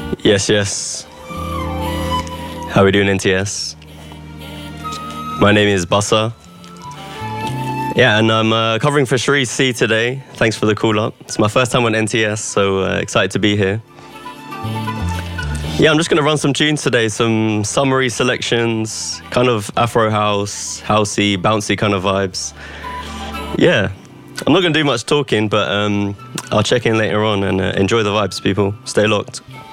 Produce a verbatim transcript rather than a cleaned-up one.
Yes, yes. How are we doing, N T S? My name is Bassa. Yeah, and I'm uh, covering for Sharice C today. Thanks for the call up. It's my first time on N T S, so uh, excited to be here. Yeah, I'm just going to run some tunes today, some summary selections, kind of Afro house, housey, bouncy kind of vibes. Yeah, I'm not going to do much talking, but um, I'll check in later on and uh, enjoy the vibes, people. Stay locked.